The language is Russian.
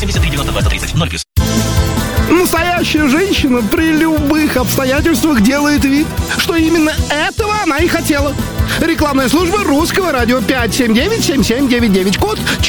73 92 130 0+. Настоящая женщина при любых обстоятельствах делает вид, что именно этого она и хотела. Рекламная служба русского радио 579-7799, код